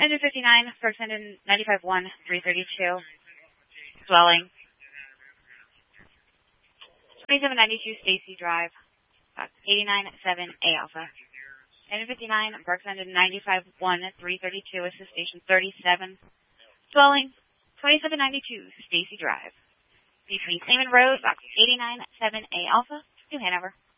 Engine 59, Berks engine 95-1, 332. Swelling. 2792 Stacy Drive, Fox 89-7A Alpha. Engine 59, Berks engine 95-1, 332, assist station 37. Swelling. 2792 Stacy Drive. Between Seaman Road, Fox 89-7A Alpha, New Hanover.